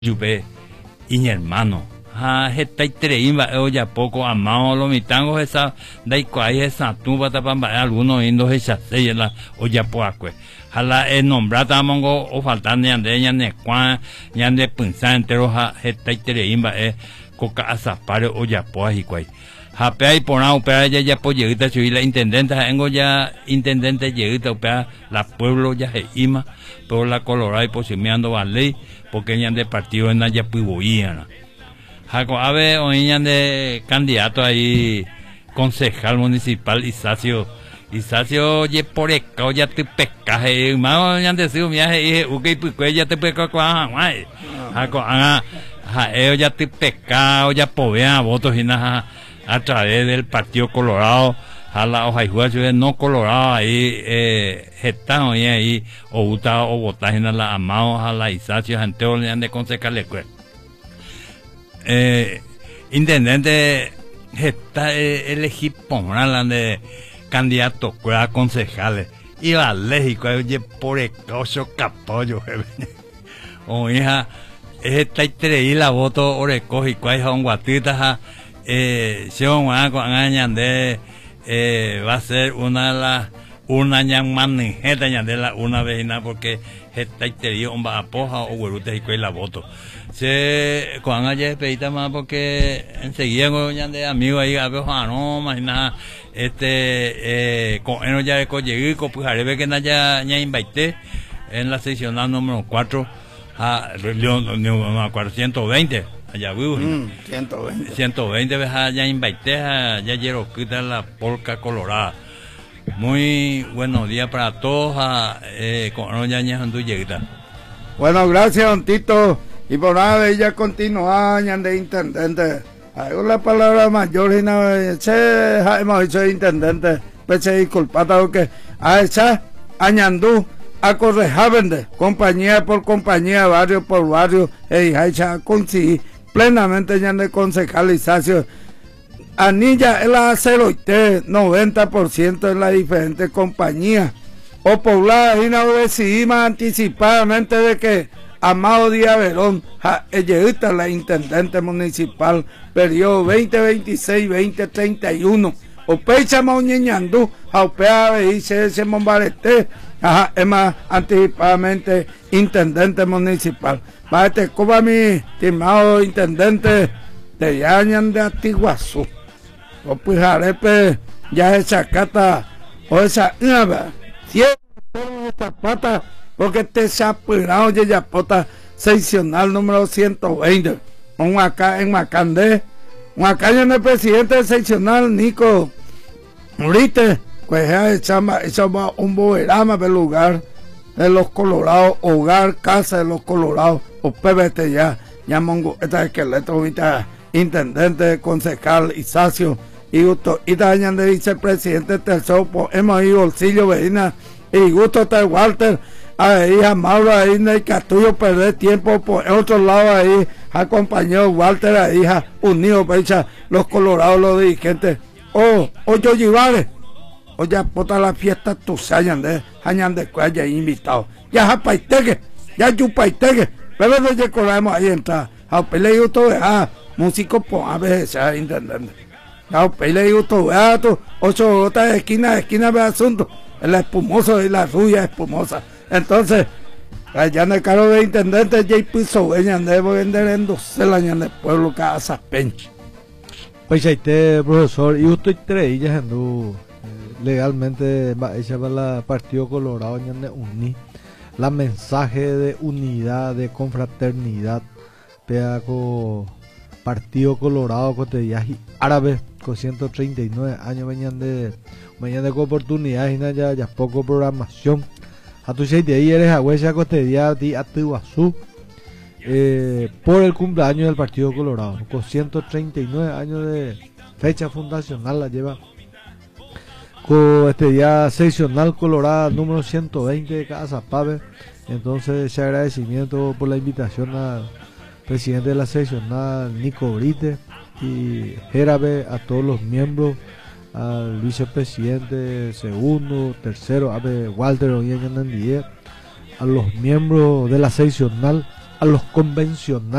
Yupe y mi hermano. Está treimba ya poco amado lo mitango esa dai kwai esa tumba tapamba algunos indos esa se la oya poakwe. Hala nombrata mongo o faltan ande ñane kwa ñande punsa entero está treimba coca asapare oya poa y kwai. Japea y pona opera ya pollita chui la intendente engo ya intendente llegita opera la pueblo ya ima pero la colorada y posimiando vale porque ñande partido en ya puiboíana. Jaco ave oíñan de candidato ahí concejal municipal Isacio ye por acá ya te pescaje más oíñan de su viaje y pues ya te pesca guay jaco ellos ya te pescado ya povean votos y nada a través del Partido Colorado a la hoja y juez no colorado ahí están hoy ahí o gusta o votar en la amado a la Isacio gente de concejales intendente está elegir por de candidato a concejales y la ley por el coso capollo o hija esta y la voto o recoge cuál es un guatita si un de va a ser una manijeta de la una vecina porque esta y un apoja o huerute y la voto se cuando ayer pedita más porque enseguida con de amigos ahí a ver no más nada con él ya llegué pues haré que ya invité en la seccional número 4 a León 420 allá vivo 120 veces ya invité ya quiero quitar la polca colorada. Muy buenos días para todos con ya lleguita. Bueno, gracias don Tito. Y por nada ella continúa de intendente. Hay la palabra mayor y no hemos dicho intendente. Pues se disculpata porque a esa añandú a correjabende compañía por compañía, barrio por barrio, y a conseguir plenamente ya de concejalización. Anilla es la 90% en las diferentes compañías. O pobladas y no decidimos anticipadamente de que Amado Díaz Verón, ella la intendente municipal, periodo 2026-2031. O pecha mauñeñandú, jaupea dice ese mombarete, es más anticipadamente intendente municipal. Bate Cuba mi estimado intendente de Yañan de Atiguazú. O pues arepe ya esa cata o esa cierra esta pata porque te se ha apurado ya pota seccional número 120 un acá en Macandé un acá en el presidente del seccional Nico Murite pues ya echamos un boverama del lugar de los Colorados, hogar, casa de los Colorados o PBT ya mongo esta esqueleto ahorita intendente, concejal Isacio y gusto y también de vicepresidente tercero hemos ido bolsillo vecina y gusto de Walter ahí a Mauro ahí no hay Castillo perder tiempo por otro lado ahí a compañero Walter ahí unido pecha los Colorados los dirigentes yo llevaré o ya pota la fiesta tu sayan de cuella invitado ya paiteque ya yupaiteque pero no llegamos ahí entra a pele gusto músico por a veces intendente a pele gusto ocho otras esquina de asunto el espumoso y la rubia espumosa. Entonces, allá en el carro de intendente, ya piso, debo vender en 12 años del pueblo casa penche. Pues ahí te, profesor, y usted trae ya legalmente ella va la Partido Colorado de unir la mensaje de unidad, de confraternidad, peaco Partido Colorado cotidiano árabe con 139 años venían de oportunidades ya poco programación a tu de ahí eres a huella cotidiana a Tiguazú por el cumpleaños del Partido Colorado con 139 años de fecha fundacional la lleva con día seccional Colorada número 120 de Casa Pave. Entonces ese agradecimiento por la invitación al presidente de la seccional Nico Brite y Jerabe, a todos los miembros, al vicepresidente segundo, tercero, a Walter Oñeña Nandie, a los miembros de la seccional a los convencionales